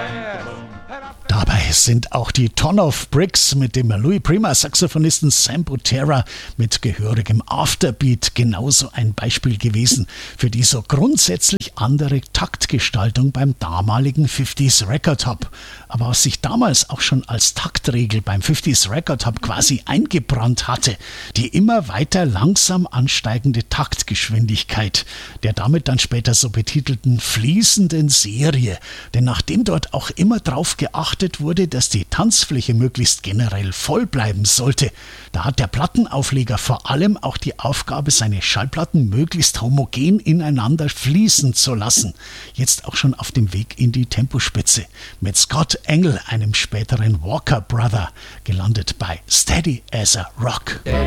Dabei sind auch die Ton of Bricks mit dem Louis Prima Saxophonisten Sam Butera mit gehörigem Afterbeat genauso ein Beispiel gewesen für die so grundsätzlich andere Taktgestaltung beim damaligen 50s Record Hop. Aber was sich damals auch schon als Taktregel beim 50s Record Hop quasi eingebrannt hatte, die immer weiter langsam ansteigende Taktgeschwindigkeit der damit dann später so betitelten fließenden Serie. Denn nachdem dort auch immer drauf geachtet wurde, dass die Tanzfläche möglichst generell voll bleiben sollte, da hat der Plattenaufleger vor allem auch die Aufgabe, seine Schallplatten möglichst homogen ineinander fließen zu lassen. Jetzt auch schon auf dem Weg in die Tempospitze. Mit Scott Engel, einem späteren Walker Brother, gelandet bei Steady as a Rock. Steady